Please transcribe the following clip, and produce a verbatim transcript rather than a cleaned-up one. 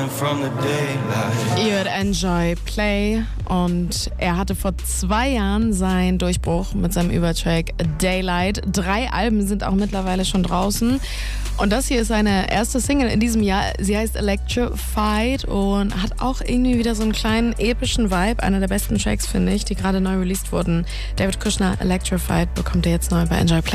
Ihr hört Enjoy Play und er hatte vor zwei Jahren seinen Durchbruch mit seinem Übertrack Daylight. Drei Alben sind auch mittlerweile schon draußen und das hier ist seine erste Single in diesem Jahr. Sie heißt Electrified und hat auch irgendwie wieder so einen kleinen epischen Vibe. Einer der besten Tracks, finde ich, die gerade neu released wurden. David Kushner, Electrified, bekommt ihr jetzt neu bei Enjoy Play.